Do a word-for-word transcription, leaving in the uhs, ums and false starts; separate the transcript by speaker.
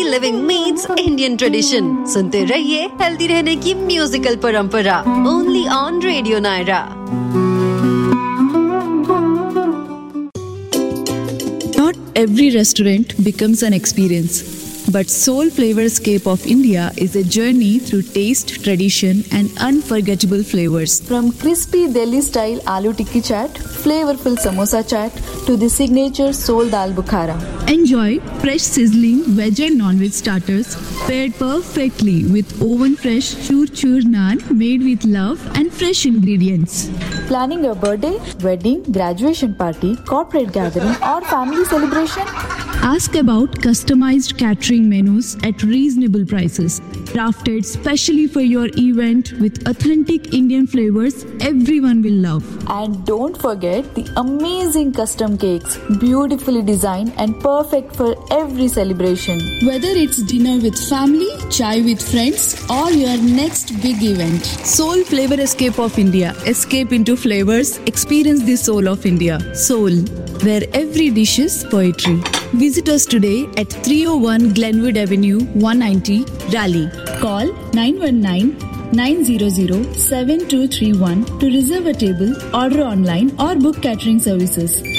Speaker 1: living meets Indian tradition. सुनते रहिए healthy रहने की म्यूजिकल परंपरा. Only on Radio Naira.
Speaker 2: Not every restaurant becomes an experience. But Soul Flavorscape of India is a journey through taste, tradition and unforgettable flavors.
Speaker 3: From crispy Delhi-style aloo tikki chaat, flavorful samosa chaat to the signature Soul Dal Bukhara.
Speaker 2: Enjoy fresh sizzling veg and non-veg starters paired perfectly with oven-fresh chur-chur naan made with love and fresh ingredients.
Speaker 3: Planning a birthday, wedding, graduation party, corporate gathering or family celebration?
Speaker 2: Ask about customized catering menus at reasonable prices. Crafted specially for your event with authentic Indian flavors everyone will love.
Speaker 3: And don't forget the amazing custom cakes, beautifully designed and perfect for every celebration.
Speaker 2: Whether it's dinner with family, chai with friends or your next big event. Soul Flavorscape of India. Escape into flavors. Experience the soul of India. Soul, where every dish is poetry. Visit us today at three oh one Glenwood Avenue, one ninety, Raleigh. Call nine one nine, nine zero zero, seven two three one to reserve a table, order online or book catering services.